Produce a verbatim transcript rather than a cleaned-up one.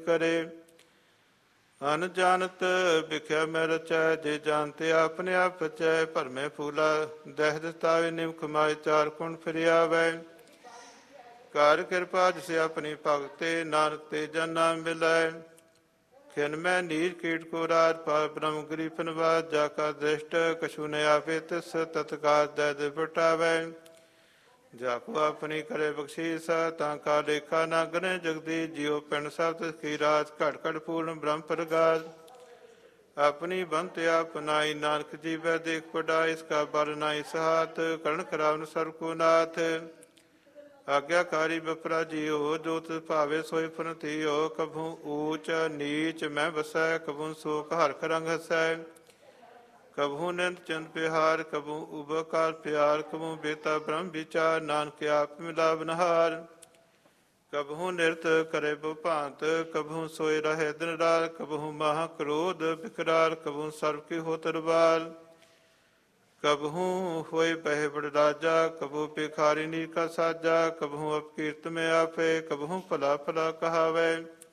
करे। अन जानत बिख्या मैं रचै, जे जानते अपने आप बचै। भरमे फूला दह दस्तावे, निम कमाए चार कुण फिर आवै। कार कृपा जिसे अपनी भगते, नानक ते जन नाम मिलै। खिन मैं नीर कीट को राज, पार ब्रह्म गरीफन वाज। जाका दृष्ट कछु न आवे, तिस तत्काल दै दे पटावै। जाको अपनी करे बख्शीस, ताका लेखा ना गने जगदी। जियो पिंड सब तिस की राज, घट घट पूर्ण ब्रह्म प्रगाज। अपनी बनत अपनाई, नानक जीवै देख पढ़ाई। इसका बल नाई सहात, करण करावन सर्व को नाथ। आज्ञाकारी बपरा जियो, जो तिस भावे सोई फुनतियो। कभू ऊच नीच मैं बसै, कभू सोक हरख रंग हसै। कभू निंद चंद बिहार, कभू उबकार प्यार। कभू बेता ब्रह्म विचार, नानक आप मिलाव नहार। कभू निरत करे बुभांत, कभू सोए रहे दिन रात। कभू महा क्रोध विकराल, कभू सर्व की हो तरवाल। कबहू होए बह बड़ राजा, कबहू भिखारी नीर का साजा। कबहू अपकीर्त में आपे, कबहू भला भला कहावै।